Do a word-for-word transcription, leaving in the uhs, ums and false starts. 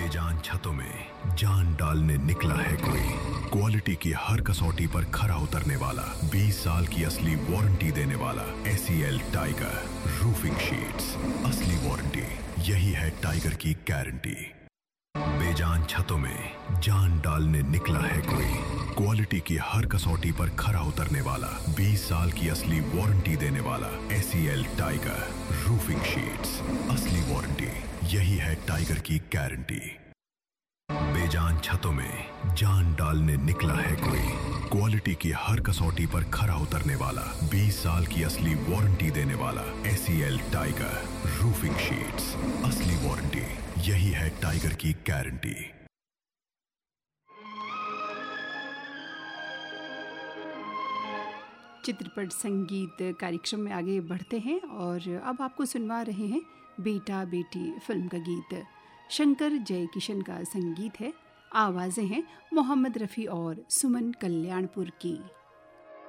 बेजान छतों में जान डालने निकला है कोई, क्वालिटी की हर कसौटी पर खरा उतरने वाला, बीस साल की असली वारंटी देने वाला एसीएल टाइगर रूफिंग शीट्स। असली वारंटी, यही है टाइगर की गारंटी। बेजान छतों में जान डालने निकला है कोई, क्वालिटी की हर कसौटी पर खरा उतरने वाला, बीस साल की असली वारंटी देने वाला एसीएल टाइगर रूफिंग शीट्स। असली वारंटी, यही है टाइगर की गारंटी। बेजान छतों में जान डालने निकला है कोई, क्वालिटी की हर कसौटी पर खरा उतरने वाला, बीस साल की असली वारंटी देने वाला एसीएल टाइगर रूफिंग शीट्स। असली वारंटी, यही है टाइगर की गारंटी। चित्रपट संगीत कार्यक्रम में आगे बढ़ते हैं और अब आपको सुनवा रहे हैं बेटा बेटी फिल्म का गीत। शंकर जयकिशन का संगीत है, आवाज़ें हैं मोहम्मद रफ़ी और सुमन कल्याणपुर की।